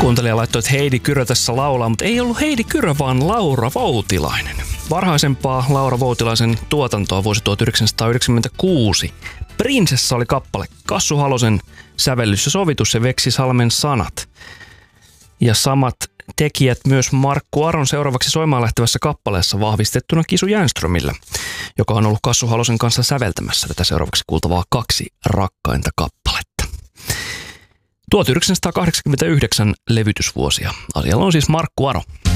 Kuuntelija laittoi, että Heidi Kyrö tässä laulaa, mutta ei ollut Heidi Kyrö, vaan Laura Voutilainen. Varhaisempaa Laura Voutilaisen tuotantoa vuosi 1996. Prinsessa oli kappale Kassu Halosen sävellys ja sovitus ja Veksi Salmen sanat. Ja samat tekijät myös Markku Aron seuraavaksi soimaan lähtevässä kappaleessa vahvistettuna Kisu Jänströmillä, joka on ollut Kassu Halosen kanssa säveltämässä tätä seuraavaksi kuultavaa 2 rakkainta kappaletta. 1989 levytysvuosia. Asialla on siis Markku Aro.